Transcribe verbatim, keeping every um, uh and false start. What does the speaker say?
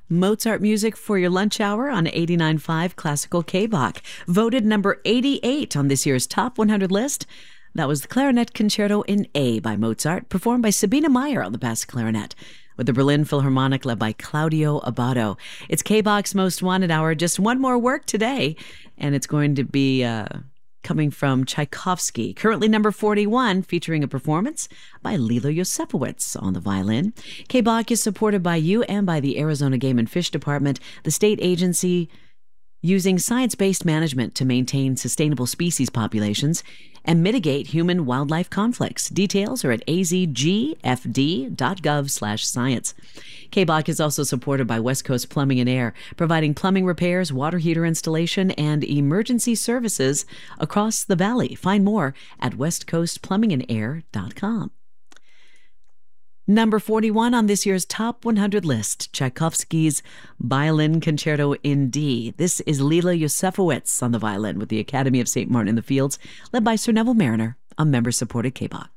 Mozart music for your lunch hour on eighty-nine point five Classical K-Bach. Voted number eighty-eight on this year's Top one hundred list. That was the Clarinet Concerto in A by Mozart, performed by Sabine Meyer on the bass clarinet, with the Berlin Philharmonic led by Claudio Abbado. It's K-Bach's Most Wanted Hour. Just one more work today, and it's going to be uh, coming from Tchaikovsky, currently number forty-one, featuring a performance by Lila Yosefowitz on the violin. K-Bach is supported by you and by the Arizona Game and Fish Department, the state agency using science-based management to maintain sustainable species populations and mitigate human-wildlife conflicts. Details are at a z g f d dot gov slash science. K-Bach is also supported by West Coast Plumbing and Air, providing plumbing repairs, water heater installation, and emergency services across the valley. Find more at west coast plumbing and air dot com. Number forty-one on this year's Top one hundred list, Tchaikovsky's Violin Concerto in D. This is Lila Yosefowitz on the violin with the Academy of Saint Martin in the Fields, led by Sir Neville Mariner on member-supported K-Bach.